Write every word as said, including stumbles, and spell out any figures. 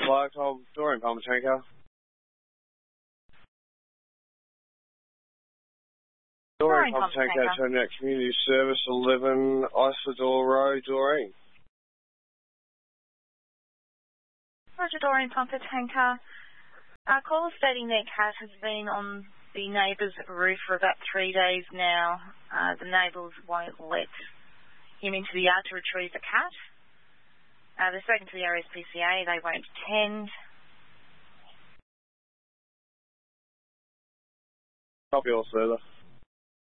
Clark, I'm Dorian Palmachenko. Dorian Palmachenko, turning out Community Service, eleven Isidore Road, Doreen. Roger, Dorian Palmachenko. Our call stating their cat has been on the neighbour's roof for about three days now. Uh, the neighbours won't let him into the yard to retrieve the cat. Uh, they've spoken to the R S P C A, they won't attend. Copy all, further.